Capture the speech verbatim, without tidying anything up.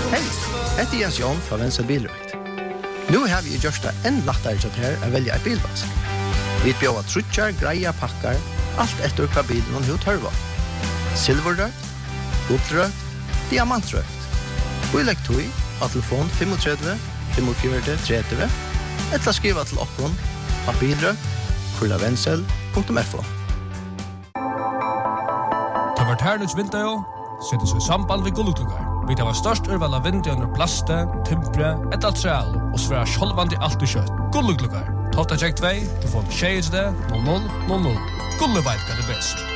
Hej, heter Jens Jon fra Venstre Bilrøkt. Nu har vi gjort det enn lettere til her å velge et bilvask. Vi bjør trutjar, greia pakkar, alt etter hva bilen hun har tørva. Silverrøkt, guldrøkt, diamantrøkt. Vi legger tog av telefon tre fem fem fire tre tre, eller skriva til okkon av bilrøkt, kurlavensel punktum f o. Ta vart her nuts vinter jo, setter seg samband ved gullklukar. Vi tar var størst urval av vinter under plaste, timpre, et altreal, og sværa sjolvandi alt i kjøtt. Gullklukar. Tolta tjekk tvei, telefon tjei null null null null. Gulle veit hva det best.